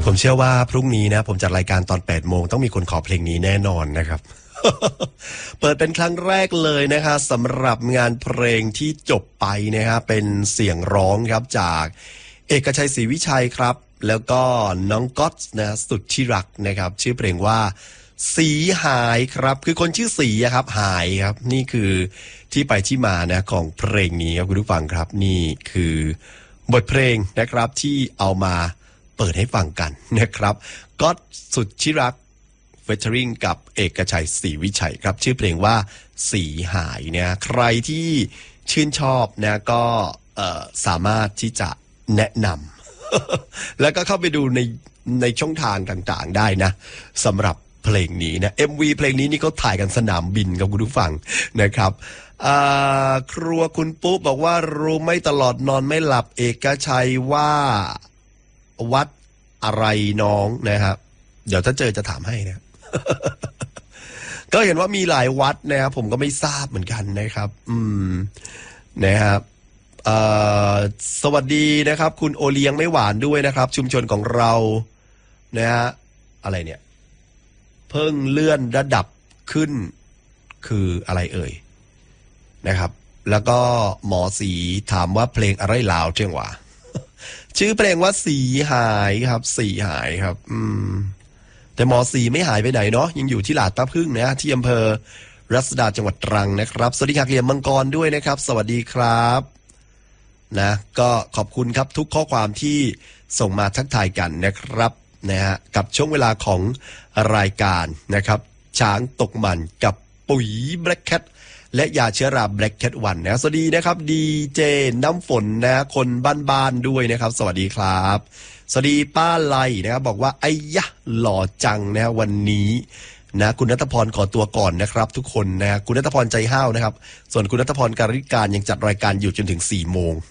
ผมเชื่อว่าพรุ่งนี้นะผมจัดรายการตอน8 โมงต้องมีคนขอเพลงนี้แน่นอนนะครับ เปิดเป็นครั้งแรกเลยนะคะสำหรับงานเพลงที่จบไปนะครับเป็นเสียงร้องครับจากเอกชัยศรีวิชัยครับแล้วก็น้องก๊อตนะสุดที่รักนะครับชื่อเพลงว่าสีหายครับคือคนชื่อสีครับหายครับนี่คือที่ไปที่มานะของเพลงนี้ครับคุณผู้ฟังครับนี่คือบทเพลงนะครับที่เอามาเปิดให้ฟังกันนะครับก๊อตสุดที่รักเฟเจอริงกับเอกชัยศรีวิชัยครับชื่อเพลงว่าสีหายเนี่ยใครที่ชื่นชอบนะก็สามารถที่จะแนะนำ แล้วก็เข้าไปดูในช่องทางต่างๆได้นะสำหรับเพลงนี้นะ MV เพลงนี้นี่เขาถ่ายกันสนามบินกับคุณผู้ฟังนะครับครัวคุณปุ๊บบอกว่ารู้ไม่ตลอดนอนไม่หลับเอกชัยว่าวัดอะไรน้องนะครับเดี๋ยวถ้าเจอจะถามให้นะ ก็เห็นว่ามีหลายวัดนะครับผมก็ไม่ทราบเหมือนกันนะครับนะครับสวัสดีนะครับคุณโอเลี้ยงไม่หวานด้วยนะครับชุมชนของเรานะฮะอะไรเนี่ยเพิ่งเลื่อนระดับขึ้นคืออะไรเอ่ยนะครับแล้วก็หมอสีถามว่าเพลงอะไรลาวเจียงหวา ชื่อเพลงว่าสีหายครับสีหายครับแต่หมอสีไม่หายไปไหนเนาะยังอยู่ที่หลาดตาพึ่งนะที่อำเภอรัศดาจังหวัดตรังนะครับสวัสดีค่ะเหลี่ยมมังกรด้วยนะครับสวัสดีครับนะก็ขอบคุณครับทุกข้อความที่ส่งมาทักทายกันนะครับนะฮะกับช่วงเวลาของรายการนะครับช้างตกมันกับปุ๋ย Black Cat และยาเชื้อรา Black Cat 1นะสวัสดีนะครับดีเจน้ำฝนนะคนบ้านๆด้วยนะครับสวัสดีครับสวัสดีป้าไลนะครับบอกว่าไอ้ยะหล่อจังนะวันนี้นะคุณณัฐพรขอตัวก่อนนะครับทุกคนนะคุณณัฐพรใจห้าวนะครับส่วนคุณณัฐพรการิการยังจัดรายการอยู่จนถึง4 โมง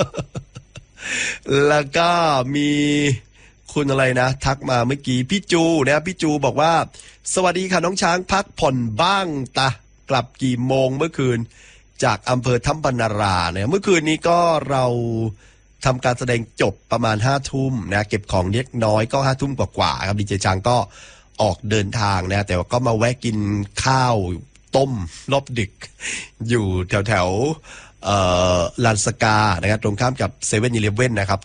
แล้วก็มีคุณอะไรนะทักมาเมื่อกี้พี่จูนะพี่จูบอกว่าสวัสดีค่ะน้องช้างพักผ่อนบ้างตากลับกี่โมงเมื่อคืนจากอำเภอถ้ำบรรณาราเนี่ยเมื่อคืนนี้ก็เราทำการแสดงจบประมาณ5 ทุ่มนะเก็บของเล็กน้อยก็5 ทุ่มกว่าๆครับดีเจช้างก็ออกเดินทางนะแต่ว่าก็มาแวะกินข้าวต้มรอบดึกอยู่แถวลานสกานะครับตรงข้ามกับ7-Elevenนะครับ